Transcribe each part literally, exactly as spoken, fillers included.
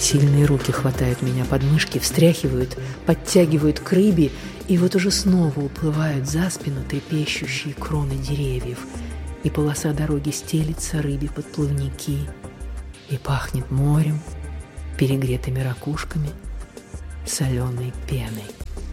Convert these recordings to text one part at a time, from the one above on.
Сильные руки хватают меня под мышки, встряхивают, подтягивают к рыбе, и вот уже снова уплывают за спину трепещущие кроны деревьев, и полоса дороги стелится рыбе под плавники, и пахнет морем, перегретыми ракушками, соленой пеной.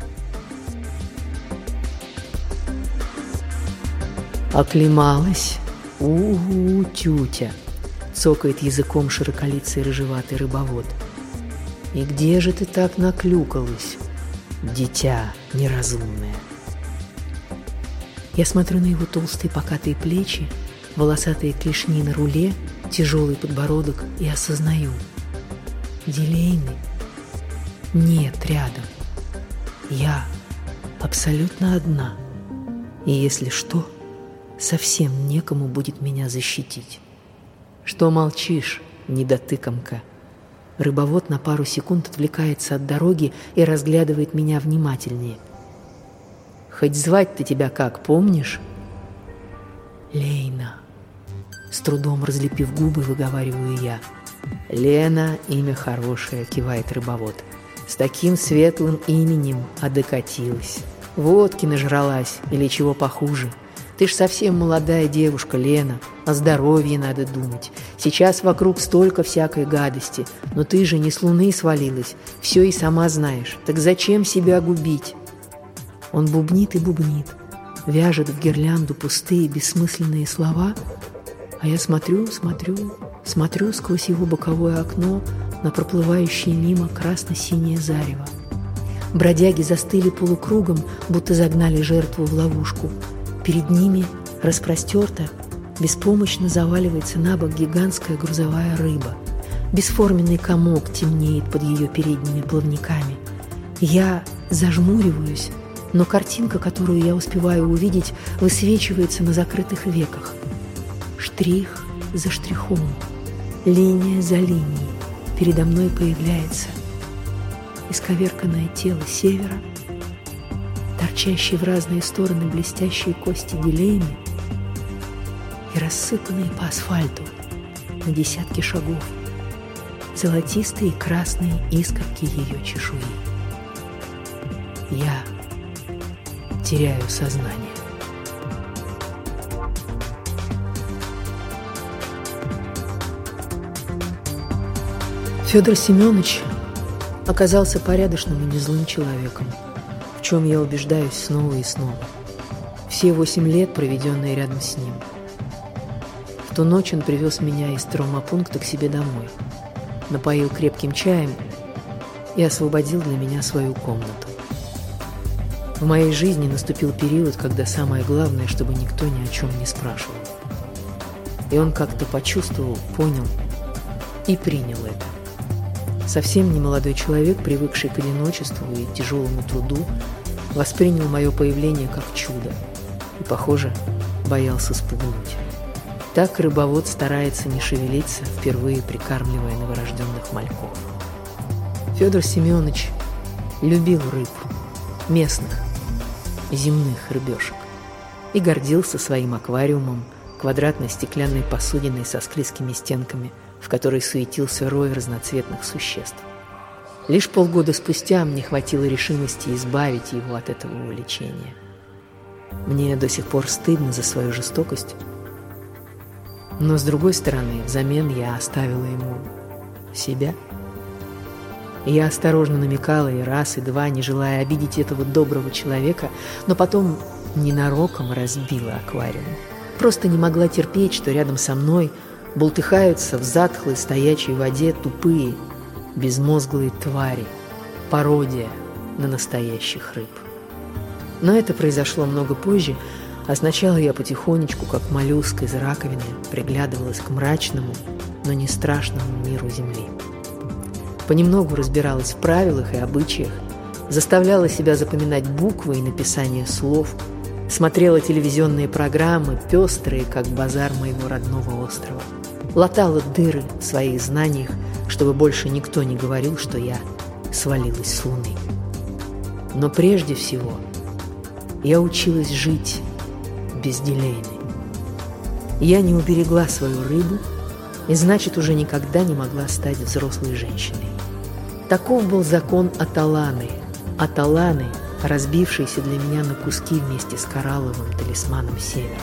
«Оклемалась? У-у-у, тютя!» — цокает языком широколицый рыжеватый рыбовод. «И где же ты так наклюкалась, дитя неразумное?» Я смотрю на его толстые покатые плечи, волосатые клешни на руле, тяжелый подбородок и осознаю: Дилейны нет рядом. Я абсолютно одна, и если что, совсем некому будет меня защитить. «Что молчишь, недотыкомка?» Рыбовод на пару секунд отвлекается от дороги и разглядывает меня внимательнее. «Хоть звать-то тебя как, помнишь?» «Лейна», — с трудом разлепив губы, выговариваю я. «Лена, имя хорошее», — кивает рыбовод. «С таким светлым именем одокатилась. Водки нажралась или чего похуже. Ты ж совсем молодая девушка, Лена, о здоровье надо думать. Сейчас вокруг столько всякой гадости, но ты же не с луны свалилась, все и сама знаешь. Так зачем себя губить?» Он бубнит и бубнит, вяжет в гирлянду пустые бессмысленные слова, а я смотрю, смотрю, смотрю сквозь его боковое окно на проплывающее мимо красно-синее зарево. Бродяги застыли полукругом, будто загнали жертву в ловушку. Перед ними, распростерта, беспомощно заваливается на бок гигантская грузовая рыба. Бесформенный комок темнеет под ее передними плавниками. Я зажмуриваюсь, но картинка, которую я успеваю увидеть, высвечивается на закрытых веках. Штрих за штрихом, линия за линией передо мной появляется исковерканное тело севера, торчащие в разные стороны блестящие кости Дилейны и рассыпанные по асфальту на десятки шагов золотистые и красные искорки ее чешуи. Я теряю сознание. Федор Семенович оказался порядочным и незлым человеком, в чем я убеждаюсь снова и снова. Все восемь лет, проведенные рядом с ним. В ту ночь он привез меня из травмопункта к себе домой, напоил крепким чаем и освободил для меня свою комнату. В моей жизни наступил период, когда самое главное, чтобы никто ни о чем не спрашивал. И он как-то почувствовал, понял и принял это. Совсем немолодой человек, привыкший к одиночеству и тяжелому труду, воспринял мое появление как чудо и, похоже, боялся спугнуть. Так рыбовод старается не шевелиться, впервые прикармливая новорожденных мальков. Федор Семенович любил рыб, местных, земных рыбешек, и гордился своим аквариумом, квадратной стеклянной посудиной со склизкими стенками, в которой суетился рой разноцветных существ. Лишь полгода спустя мне хватило решимости избавить его от этого увлечения. Мне до сих пор стыдно за свою жестокость, но, с другой стороны, взамен я оставила ему себя. Я осторожно намекала и раз, и два, не желая обидеть этого доброго человека, но потом ненароком разбила аквариум. Просто не могла терпеть, что рядом со мной бултыхаются в затхлой стоячей воде тупые, безмозглые твари, пародия на настоящих рыб. Но это произошло много позже, а сначала я потихонечку, как моллюск из раковины, приглядывалась к мрачному, но не страшному миру Земли. Понемногу разбиралась в правилах и обычаях, заставляла себя запоминать буквы и написание слов, смотрела телевизионные программы, пестрые, как базар моего родного острова, латала дыры в своих знаниях, чтобы больше никто не говорил, что я свалилась с Луны. Но прежде всего я училась жить без Дилейны. Я не уберегла свою рыбу, и значит, уже никогда не могла стать взрослой женщиной. Таков был закон Аталаны, Аталаны, разбившейся для меня на куски вместе с коралловым талисманом Севера.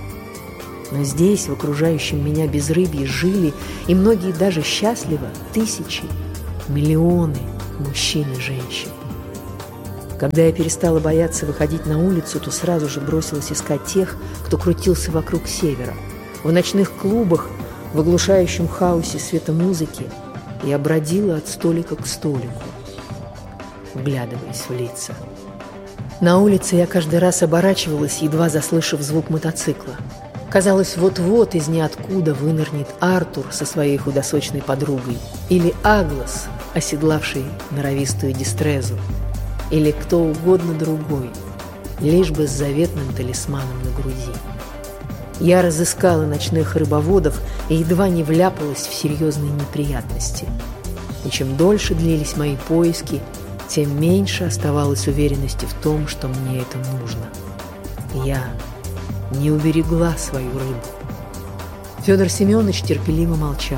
Но здесь, в окружающем меня безрыбье, жили, и многие даже счастливо, тысячи, миллионы мужчин и женщин. Когда я перестала бояться выходить на улицу, то сразу же бросилась искать тех, кто крутился вокруг Севера. В ночных клубах, в оглушающем хаосе света музыки, я бродила от столика к столику, вглядываясь в лица. На улице я каждый раз оборачивалась, едва заслышав звук мотоцикла. Казалось, вот-вот из ниоткуда вынырнет Артур со своей худосочной подругой, или Аглас, оседлавший норовистую Дистрезу, или кто угодно другой, лишь бы с заветным талисманом на груди. Я разыскала ночных рыбоводов и едва не вляпалась в серьезные неприятности. И чем дольше длились мои поиски, тем меньше оставалось уверенности в том, что мне это нужно. Я не уберегла свою рыбу. Федор Семенович терпеливо молчал.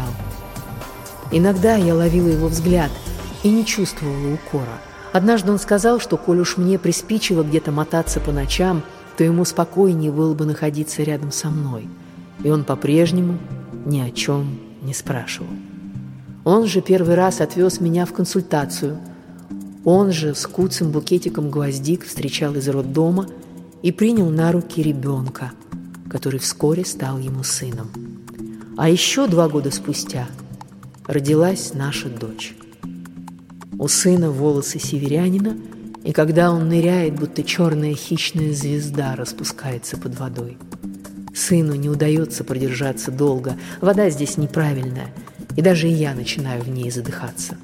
Иногда я ловила его взгляд и не чувствовала укора. Однажды он сказал, что, коль уж мне приспичило где-то мотаться по ночам, то ему спокойнее было бы находиться рядом со мной. И он по-прежнему ни о чем не спрашивал. Он же первый раз отвез меня в консультацию. Он же с куцым букетиком гвоздик встречал из роддома и принял на руки ребенка, который вскоре стал ему сыном. А еще два года спустя родилась наша дочь. У сына волосы северянина, и когда он ныряет, будто черная хищная звезда распускается под водой. Сыну не удается продержаться долго, вода здесь неправильная, и даже я начинаю в ней задыхаться.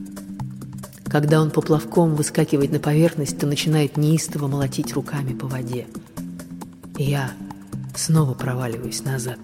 Когда он поплавком выскакивает на поверхность, то начинает неистово молотить руками по воде. И я снова проваливаюсь назад.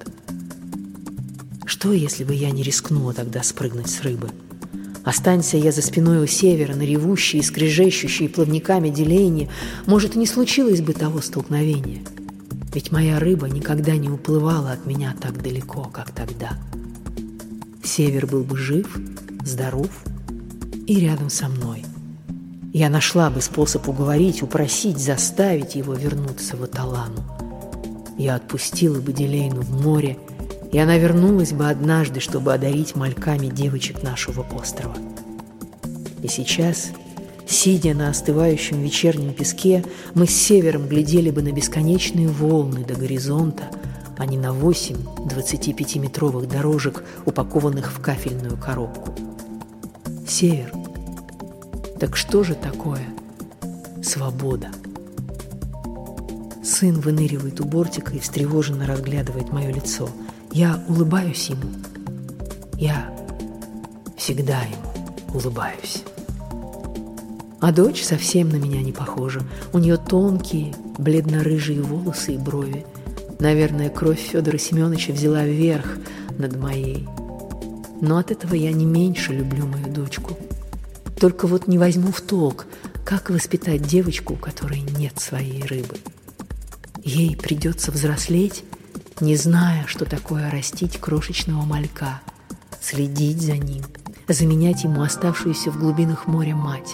Что, если бы я не рискнула тогда спрыгнуть с рыбы? Останься я за спиной у Севера, на ревущей и скрежещущей плавниками Делейне, может, и не случилось бы того столкновения. Ведь моя рыба никогда не уплывала от меня так далеко, как тогда. Север был бы жив, здоров и рядом со мной. Я нашла бы способ уговорить, упросить, заставить его вернуться в Аталану. Я отпустила бы Делейну в море, и она вернулась бы однажды, чтобы одарить мальками девочек нашего острова. И сейчас, сидя на остывающем вечернем песке, мы с Севером глядели бы на бесконечные волны до горизонта, а не на восемь двадцатипятиметровых дорожек, упакованных в кафельную коробку. Север, так что же такое свобода? Сын выныривает у бортика и встревоженно разглядывает мое лицо. Я улыбаюсь ему. Я всегда ему улыбаюсь. А дочь совсем на меня не похожа. У нее тонкие, бледно-рыжие волосы и брови. Наверное, кровь Федора Семеновича взяла верх над моей. Но от этого я не меньше люблю мою дочку. Только вот не возьму в толк, как воспитать девочку, у которой нет своей рыбы. Ей придется взрослеть, не зная, что такое растить крошечного малька, следить за ним, заменять ему оставшуюся в глубинах моря мать.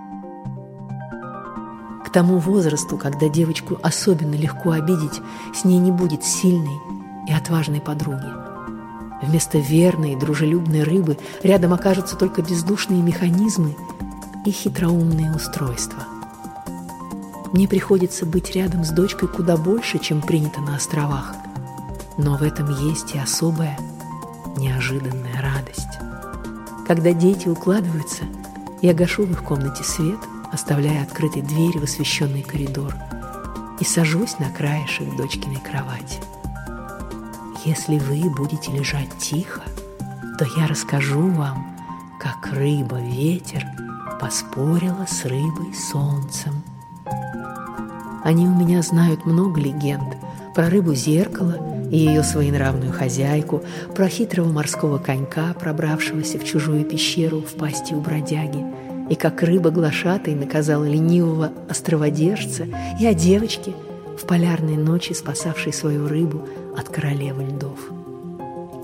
К тому возрасту, когда девочку особенно легко обидеть, с ней не будет сильной и отважной подруги. Вместо верной и дружелюбной рыбы рядом окажутся только бездушные механизмы и хитроумные устройства. Мне приходится быть рядом с дочкой куда больше, чем принято на островах. Но в этом есть и особая, неожиданная радость. Когда дети укладываются, я гашу в их комнате свет, оставляя открытой дверь в освещенный коридор, и сажусь на краешек дочкиной кровати. Если вы будете лежать тихо, то я расскажу вам, как рыба-ветер поспорила с рыбой-солнцем. Они у меня знают много легенд про рыбу-зеркало и ее своенравную хозяйку, про хитрого морского конька, пробравшегося в чужую пещеру в пасти у бродяги, и как рыба-глашатай наказала ленивого островодержца, и о девочке, в полярной ночи спасавшей свою рыбу от королевы льдов.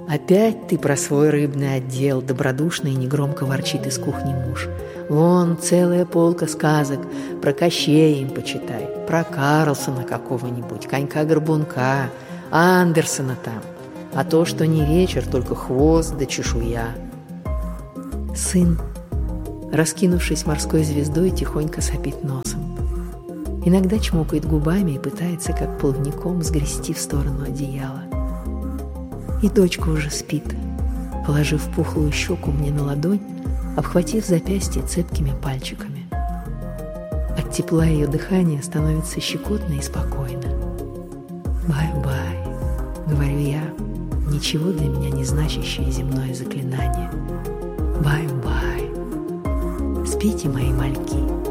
Опять ты про свой рыбный отдел, добродушно и негромко ворчит из кухни муж. Вон целая полка сказок, про Кощея им почитай, про Карлсона какого-нибудь, Конька-Горбунка, Андерсона там. А то, что не вечер, только хвост да чешуя. Сын, раскинувшись морской звездой, тихонько сопит носом. Иногда чмокает губами и пытается, как плавником, сгрести в сторону одеяла. И дочка уже спит, положив пухлую щеку мне на ладонь, обхватив запястье цепкими пальчиками. От тепла ее дыхания становится щекотно и спокойно. «Бай-бай», — говорю я, ничего для меня не значащее земное заклинание. «Бай-бай, спите, мои мальки».